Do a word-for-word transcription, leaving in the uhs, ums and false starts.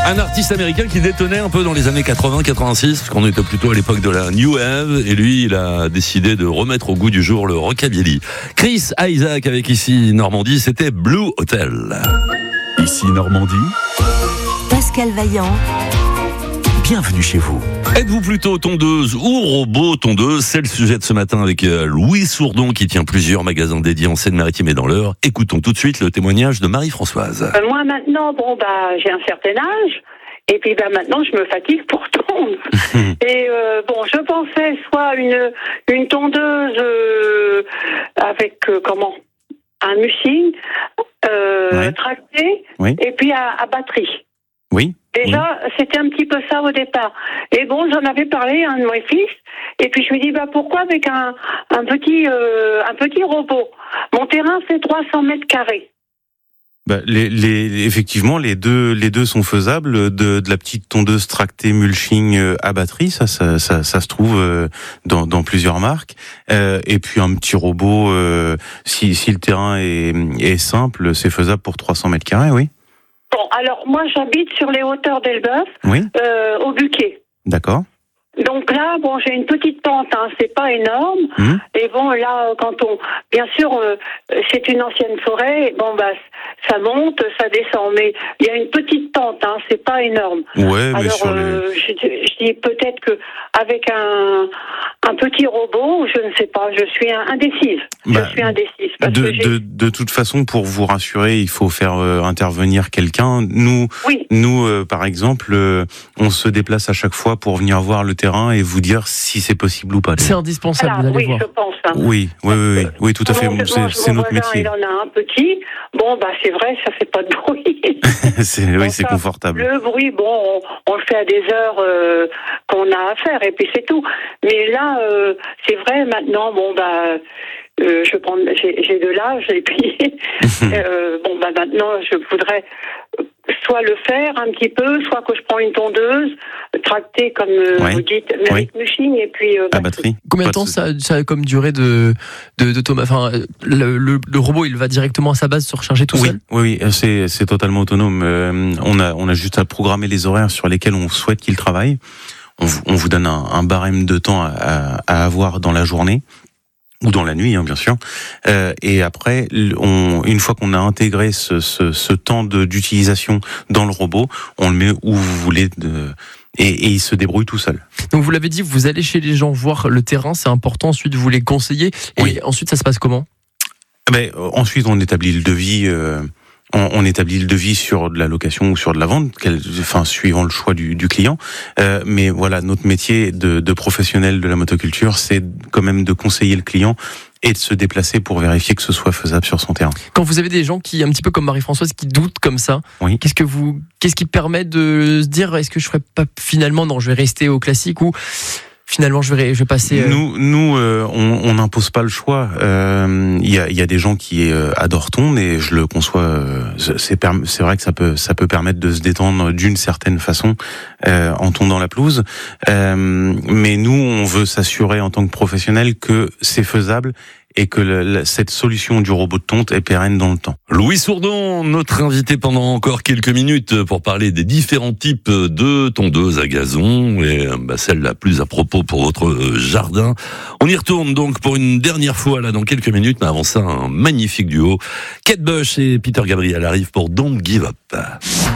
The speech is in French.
Un artiste américain qui détonnait un peu dans les années quatre-vingts quatre-vingt-six, parce qu'on était plutôt à l'époque de la New Wave, et lui, il a décidé de remettre au goût du jour le rockabilly. Chris Isaak avec Ici Normandie, c'était Blue Hotel. Ici Normandie, Pascal Vaillant. bienvenue chez vous. Êtes-vous plutôt tondeuse ou robot tondeuse? C'est le sujet de ce matin avec Louis Sourdon qui tient plusieurs magasins dédiés en Seine-Maritime et dans l'Eure. Écoutons tout de suite le témoignage de Marie-Françoise. Euh, moi maintenant, bon bah j'ai un certain âge et puis bah maintenant je me fatigue pour tondre. et euh, bon, je pensais soit une une tondeuse euh, avec euh, comment un mushing euh, Ouais. tracté Oui. et puis à, à batterie. Oui. Déjà, c'était un petit peu ça au départ. Et bon, j'en avais parlé à un de mes fils, et puis je me dis, bah pourquoi avec un, un petit euh, un petit robot? Mon terrain fait trois cents mètres carrés. Bah, les, les, effectivement, les deux, les deux sont faisables. De, de la petite tondeuse tractée mulching euh, à batterie, ça, ça, ça, ça se trouve euh, dans, dans plusieurs marques. Euh, et puis un petit robot, euh, si, si le terrain est, est simple, c'est faisable pour trois cents mètres carrés, oui. Bon, alors moi j'habite sur les hauteurs d'Elbeuf, Oui. euh, au Buquet. D'accord. Donc là, bon, j'ai une petite pente, hein, c'est pas énorme. Mmh. Et bon, là, quand on, bien sûr, euh, c'est une ancienne forêt. Bon, bah, ça monte, ça descend, mais il y a une petite pente, hein, c'est pas énorme. Ouais, mais Alors, sur les... euh, je, je dis peut-être que avec un un petit robot, je ne sais pas, je suis un- indécise. Bah, je suis indécise parce De, que j'ai. de, de toute façon, pour vous rassurer, il faut faire euh, intervenir quelqu'un. Nous, Oui. nous, euh, par exemple, euh, on se déplace à chaque fois pour venir voir le terrain et vous dire si c'est possible ou pas. C'est indispensable, Voilà, vous allez oui, voir. je pense. Hein. Oui, oui, oui, oui, oui, tout à fait. Mon- C'est, mon- c'est mon notre voisin, métier. Il en a un petit. Bon, bah c'est vrai, ça fait pas de bruit. c'est, oui, Bon, c'est ça, confortable. Le bruit, bon, on, on le fait à des heures euh, qu'on a à faire et puis c'est tout. Mais là, euh, c'est vrai, maintenant, bon, bah, euh, je prends, j'ai, j'ai de l'âge et puis, euh, bon, bah maintenant, je voudrais soit le faire un petit peu, soit que je prends une tondeuse tractée comme euh, Ouais. vous dites, mais avec mushing et puis euh, À batterie. batterie. Combien de Pas temps souci. ça, ça a comme durée de, de, de Thomas? Enfin, le, le, le robot, il va directement à sa base se recharger tout Oui, seul? oui, oui, c'est, c'est totalement autonome. Euh, on a, on a juste à programmer les horaires sur lesquels on souhaite qu'il travaille. On vous, on vous donne un, un barème de temps à, à, à avoir dans la journée ou dans la nuit, hein, bien sûr. Euh, et après, on, une fois qu'on a intégré ce, ce, ce temps de, d'utilisation dans le robot, on le met où vous voulez de, et, et il se débrouille tout seul. Donc vous l'avez dit, vous allez chez les gens voir le terrain, c'est important. Ensuite, vous les conseillez. Et Oui. ensuite, ça se passe comment? Mais euh, ensuite, on établit le devis. Euh, on, on établit le devis sur de la location ou sur de la vente, quel, enfin suivant le choix du, du client. Euh, mais voilà, notre métier de, de professionnel de la motoculture, c'est quand même de conseiller le client et de se déplacer pour vérifier que ce soit faisable sur son terrain. Quand vous avez des gens qui, un petit peu comme Marie-Françoise, qui doutent comme ça, Oui. qu'est-ce que vous, qu'est-ce qui permet de se dire, est-ce que je ferais pas finalement, non, je vais rester au classique ou finalement je vais, je vais passer. euh, Nous, nous, euh, on on n'impose pas le choix. Euh, Il y, a, il y a des gens qui euh, adorent tondre et je le conçois. euh, C'est, perm- c'est vrai que ça peut, ça peut permettre de se détendre d'une certaine façon euh, en tondant la pelouse. Euh, mais nous, on veut s'assurer en tant que professionnel que c'est faisable et que le- la- cette solution du robot de tonte est pérenne dans le temps. Louis Sourdon, notre invité pendant encore quelques minutes pour parler des différents types de tondeuses à gazon et bah, celle la plus à propos pour votre jardin. On y retourne donc pour une dernière fois là dans quelques minutes, mais avant ça un magnifique duo. Kate Bush et Peter Gabriel arrivent pour Don't Give Up.